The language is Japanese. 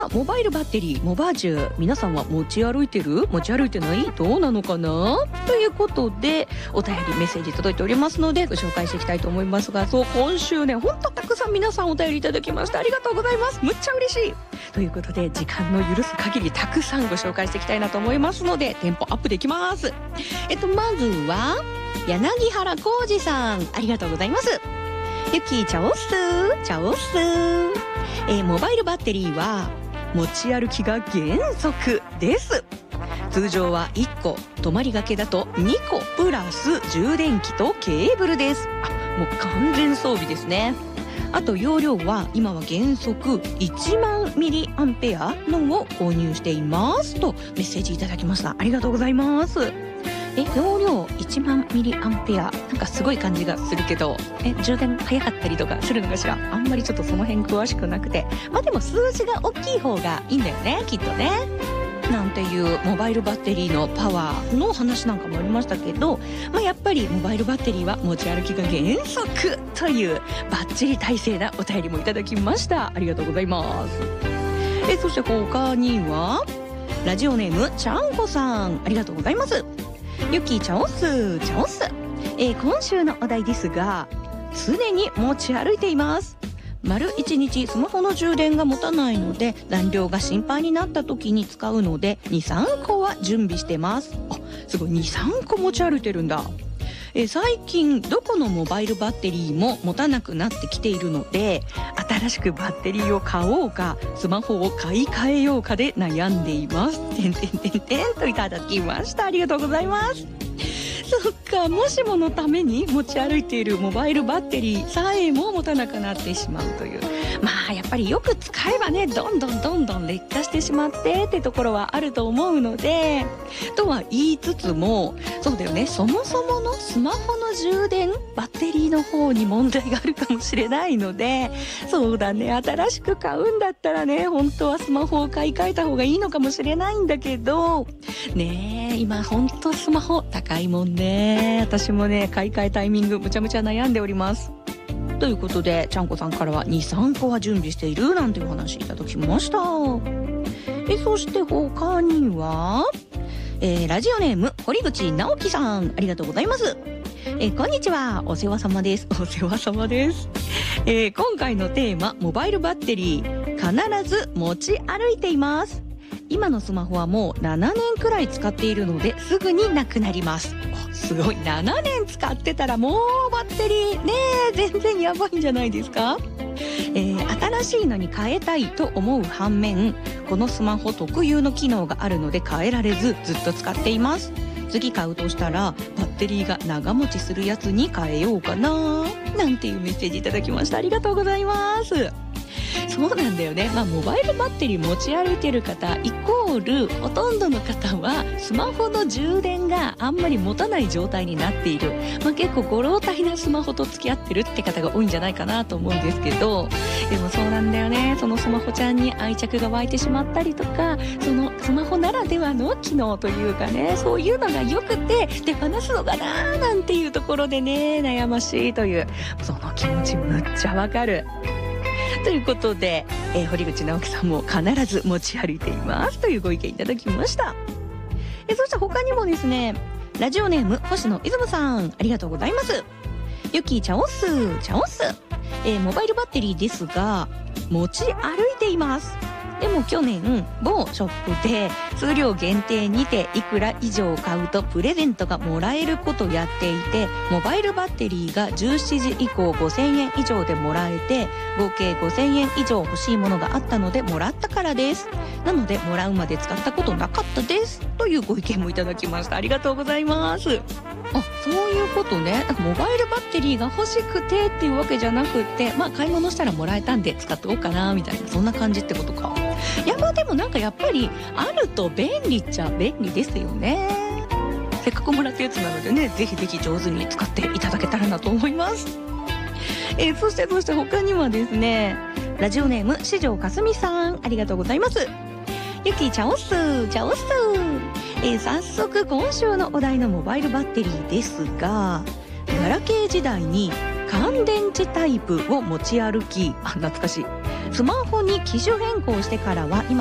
モバイルバッテリー、モバージュ、皆さんは持ち歩いてる？持ち歩いてない？どうなのかな？ということで、お便りメッセージ届いておりますので、ご紹介していきたいと思いますが、そう、今週ね、ほんとたくさん皆さんお便りいただきましてありがとうございます。むっちゃ嬉しい。ということで、時間の許す限りたくさんご紹介していきたいなと思いますので、テンポアップできます。まずは、柳原浩二さん、ありがとうございます。ゆきチャオスチャオス、モバイルバッテリーは持ち歩きが原則です。通常は1個、泊まりがけだと2個プラス充電器とケーブルです。もう完全装備ですね。あと容量は今は原則1万ミリアンペアのを購入していますとメッセージいただきました。ありがとうございます。容量1万ミリアンペア、なんかすごい感じがするけど、充電早かったりとかするのかしら。あんまりちょっとその辺詳しくなくて、でも数字が大きい方がいいんだよね、きっとね。なんていうモバイルバッテリーのパワーの話なんかもありましたけど、やっぱりモバイルバッテリーは持ち歩きが原則というバッチリ体制なお便りもいただきました。ありがとうございます。そして他にはラジオネームちゃんこさん、ありがとうございます。ゆきチャオスチャオス、今週のお題ですが、常に持ち歩いています。丸1日スマホの充電が持たないので、残量が心配になった時に使うので 2,3 個は準備してます。すごい 2,3 個持ち歩いてるんだ。最近どこのモバイルバッテリーも持たなくなってきているので、新しくバッテリーを買おうかスマホを買い替えようかで悩んでいます。といただきました。ありがとうございます。そっか、もしものために持ち歩いているモバイルバッテリーさえも持たなくなってしまうという、やっぱりよく使えばね、どんどん劣化してしまってってところはあると思うので、とは言いつつも、そうだよね、そもそものスマホの充電バッテリーの方に問題があるかもしれないので、そうだね、新しく買うんだったらね、本当はスマホを買い替えた方がいいのかもしれないんだけどねえ、今本当スマホ高いもんね。私もね、買い替えタイミングむちゃむちゃ悩んでおります。ということで、ちゃんこさんからは 2,3 個は準備しているなんていうお話いただきました。そして他には、ラジオネーム堀口直樹さん、ありがとうございます。こんにちは、お世話様です。お世話様です。今回のテーマ、モバイルバッテリー必ず持ち歩いています。今のスマホはもう7年くらい使っているのですぐになくなります。すごい、7年使ってたらもうバッテリーね、全然やばいんじゃないですか。新しいのに変えたいと思う反面、このスマホ特有の機能があるので変えられずずっと使っています。次買うとしたらバッテリーが長持ちするやつに変えようかな、なんていうメッセージいただきました。ありがとうございます。そうなんだよね。モバイルバッテリー持ち歩いてる方イコールほとんどの方はスマホの充電があんまり持たない状態になっている。結構ご老体なスマホと付き合ってるって方が多いんじゃないかなと思うんですけど、でもそうなんだよね。そのスマホちゃんに愛着が湧いてしまったりとか、そのスマホならではの機能というかね、そういうのが良くて手放すのかななんていうところでね、悩ましいという、その気持ちむっちゃわかる。ということで、堀口直樹さんも必ず持ち歩いていますというご意見いただきました。そして他にもですね、ラジオネーム星野いずむさん、ありがとうございます。ゆきチャオスチャオス、モバイルバッテリーですが持ち歩いています。でも去年某ショップで数量限定にていくら以上買うとプレゼントがもらえることやっていて、モバイルバッテリーが17時以降5000円以上でもらえて、合計5000円以上欲しいものがあったのでもらったからです。なのでもらうまで使ったことなかったです、というご意見もいただきました。ありがとうございます。そういうことね。モバイルバッテリーが欲しくてっていうわけじゃなくって、買い物したらもらえたんで使っておこうかなみたいな、そんな感じってことか。いや、でもなんかやっぱりあると便利っちゃ便利ですよね。せっかくもらったやつなのでね、ぜひぜひ上手に使っていただけたらなと思います。そして他にはですね、ラジオネーム四条かすみさん、ありがとうございます。ゆきチャオスチャオス、早速今週のお題のモバイルバッテリーですが、ガラケー時代に乾電池タイプを持ち歩き、懐かしい、 スマホに機種変更してからは今